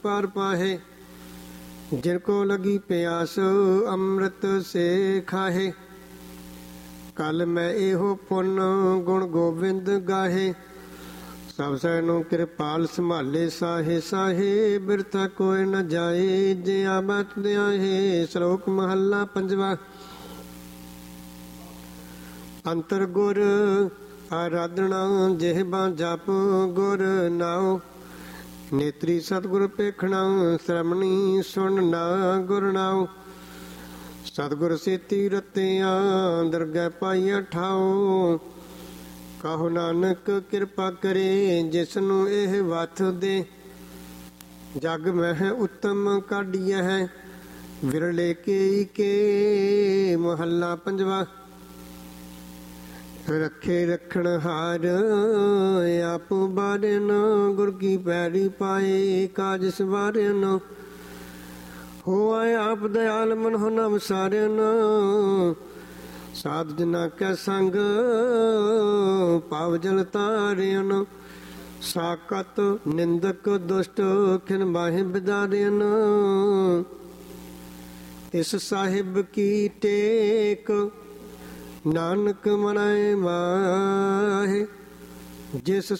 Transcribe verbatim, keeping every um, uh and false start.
ਪਾਰ ਪਾਹੇ। ਜਿਨ ਕੋ ਲਗੀ ਪਿਆਸ ਅੰਮ੍ਰਿਤ ਸੇ ਖਾਹੇ। ਕਲ ਮੈਂ ਇਹੋ ਪੁੰਨ ਗੁਣ ਗੋਬਿੰਦ ਗਾਹੇ। ਸਭ ਸੈ ਨੂੰ ਕਿਰਪਾਲ ਸੰਭਾਲੇ ਸਾਹੇ ਸਾਹੇ। ਬਿਰਥਾ ਕੋਈ ਨ ਜਾਏ ਜੇ ਆਬਤ ਦਿਆਹੇ। ਸ਼ਲੋਕ ਮਹੱਲਾ ਪੰਜਵਾ। ਅੰਤਰ ਗੁਰ ਆਰਾਧਨਾ ਜਿਹਬਾਂ ਜਪ ਗੁਰ ਨਾਉ। ਨੇਤਰੀ ਸਤਿਗੁਰ ਪੇਖਣਾ ਸ਼ਰਮਣੀ ਸੁਣ ਨਾ ਗੁਰ ਨਾਉ। ਸਤਿਗੁਰ ਸੇਤੀ ਰਤਿਆਂ ਦਰਗਹਿ ਪਾਈਆ ਠਾਉ। ਕਹੋ ਨਾਨਕ ਕਿਰਪਾ ਕਰੇ ਜਿਸਨੂੰ ਇਹ ਵਥ ਦੇ। ਜਗ ਮਹਿ ਉੱਤਮ ਕਾਢੀਐ ਹੈ ਵਿਰਲੇ ਕੇ ਕੇ। ਮਹੱਲਾ ਪੰਜਵਾ। ਰੱਖੇ ਰੱਖਣ ਹਾਰ ਆਪ ਬਾਰਨ ਗੁਰ ਕੀ ਪੈਰੀ ਪਾਏ। ਕਾਜ ਸਵਾਰਨ ਹੋਆ ਆਪ ਦਇਆਲ ਮਨ ਹੋ ਨਮ ਸਾਰਨ। ਸਾਧ ਜਨਾ ਕੈ ਸੰਗ ਪਾਵ ਜਲ ਤਾਰਿਨ। ਸਾਕਤ ਨਿੰਦਕ ਦੁਸ਼ਟ ਖਿਨ ਬਾਹਿ ਬਿਦਾਰਿਨ। ਇਸ ਸਾਹਿਬ ਕੀ ਟੇਕ ਨਾਨਕ ਮਨਾਏ ਮਾਹੇ। ਜਿਸ